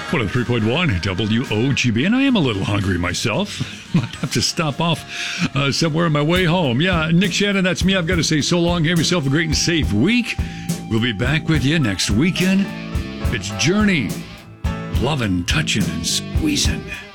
103.1 WOGB, and I am a little hungry myself. Might have to stop off somewhere on my way home. Yeah, Nick Shannon, that's me. I've got to say so long. Have yourself a great and safe week. We'll be back with you next weekend. It's Journey. Loving, touching, and squeezing.